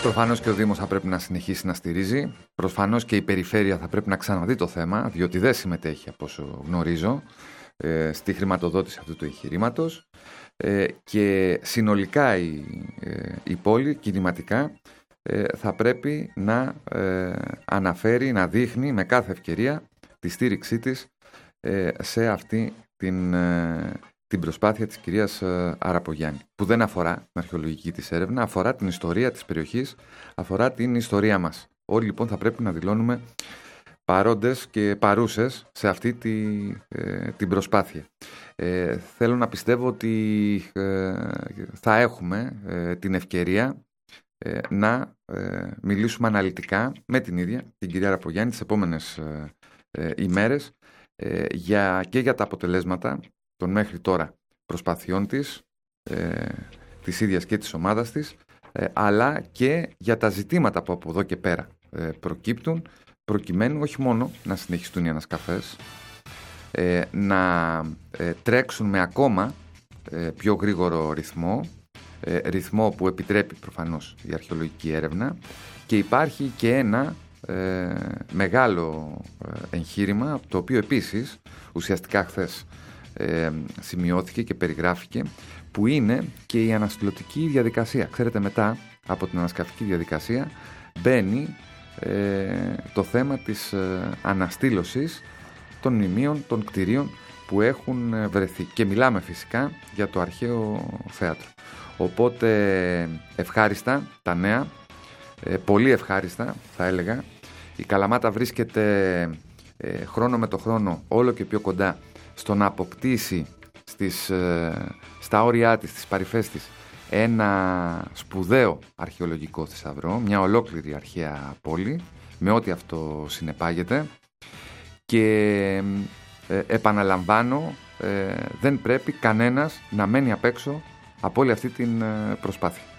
Προφανώς και ο Δήμος θα πρέπει να συνεχίσει να στηρίζει. Προφανώς και η Περιφέρεια θα πρέπει να ξαναδεί το θέμα, διότι δεν συμμετέχει, από όσο γνωρίζω, στη χρηματοδότηση αυτού του εγχειρήματος. Και συνολικά η πόλη κινηματικά θα πρέπει να αναφέρει, να δείχνει με κάθε ευκαιρία τη στήριξή της σε αυτή την προσπάθεια της κυρίας Αραπογιάννη, που δεν αφορά την αρχαιολογική της έρευνα, αφορά την ιστορία της περιοχής, αφορά την ιστορία μας. Όλοι λοιπόν θα πρέπει να δηλώνουμε παρόντες και παρούσες σε αυτή την προσπάθεια. Θέλω να πιστεύω ότι θα έχουμε την ευκαιρία να μιλήσουμε αναλυτικά με την ίδια, την κυρία Αραπογιάννη, τις επόμενες ημέρες και για τα αποτελέσματα των μέχρι τώρα προσπαθειών της ίδιας και της ομάδας της, αλλά και για τα ζητήματα που από εδώ και πέρα προκύπτουν, προκειμένου όχι μόνο να συνεχιστούν οι ανασκαφές, να τρέξουν με ακόμα πιο γρήγορο ρυθμό που επιτρέπει προφανώς η αρχαιολογική έρευνα, και υπάρχει και ένα μεγάλο εγχείρημα, το οποίο επίσης ουσιαστικά χθες σημειώθηκε και περιγράφηκε, που είναι και η αναστηλωτική διαδικασία. Ξέρετε, μετά από την ανασκαφική διαδικασία μπαίνει το θέμα της αναστήλωσης των μνημείων, των κτηρίων που έχουν βρεθεί, και μιλάμε φυσικά για το αρχαίο θέατρο. Οπότε ευχάριστα τα νέα, πολύ ευχάριστα θα έλεγα. Η Καλαμάτα βρίσκεται χρόνο με το χρόνο όλο και πιο κοντά στο να αποκτήσει στα όρια της, στις παρυφές της, ένα σπουδαίο αρχαιολογικό θησαυρό, μια ολόκληρη αρχαία πόλη, με ό,τι αυτό συνεπάγεται. Και επαναλαμβάνω, δεν πρέπει κανένας να μένει απ' έξω από όλη αυτή την προσπάθεια.